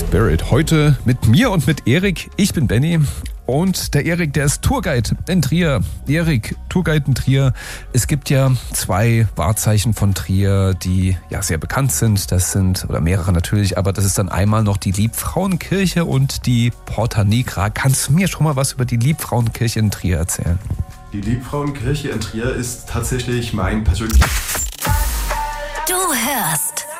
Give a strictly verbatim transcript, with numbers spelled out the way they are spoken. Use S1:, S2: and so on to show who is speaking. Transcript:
S1: Spirit. Heute mit mir und mit Erik. Ich bin Benny und der Erik, der ist Tourguide in Trier. Erik, Tourguide in Trier. Es gibt ja zwei Wahrzeichen von Trier, die ja sehr bekannt sind. Das sind, oder mehrere natürlich, aber das ist dann einmal noch die Liebfrauenkirche und die Porta Nigra. Kannst du mir schon mal was über die Liebfrauenkirche in Trier erzählen?
S2: Die Liebfrauenkirche in Trier ist tatsächlich mein persönlicher...
S3: Du hörst